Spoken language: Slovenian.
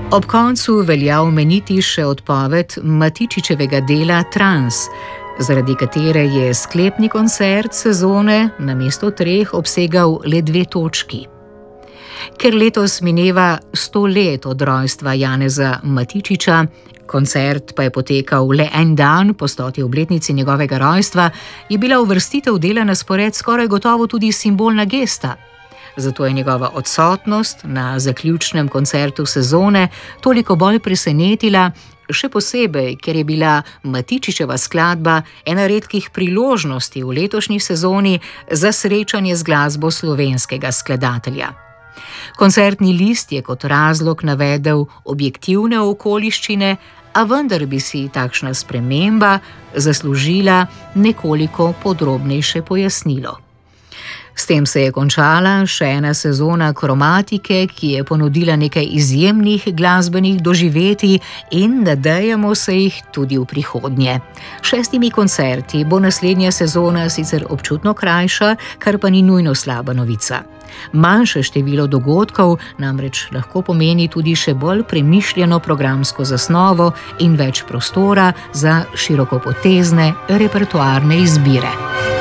Ob koncu velja omeniti še odpoved Matičičevega dela Trans, zaradi katere je sklepni koncert sezone namesto 3 obsegal le 2 točki. Ker letos mineva 100 let od rojstva Janeza Matičiča, koncert pa je potekal le en dan po 100. obletnici njegovega rojstva, je bila uvrstitev dela na spored skoraj gotovo tudi simbolna gesta. Zato je njegova odsotnost na zaključnem koncertu sezone toliko bolj presenetila, še posebej, ker je bila Matičičeva skladba ena redkih priložnosti v letošnji sezoni za srečanje z glasbo slovenskega skladatelja. Koncertni list je kot razlog navedel objektivne okoliščine, a vendar bi si takšna sprememba zaslužila nekoliko podrobnejše pojasnilo. S tem se je končala še ena sezona Kromatike, ki je ponudila nekaj izjemnih glasbenih doživetij in nadejamo se jih tudi v prihodnje. 6 koncerti bo naslednja sezona sicer občutno krajša, kar pa ni nujno slaba novica. Manjše število dogodkov namreč lahko pomeni tudi še bolj premišljeno programsko zasnovo in več prostora za širokopotezne repertoarne izbire.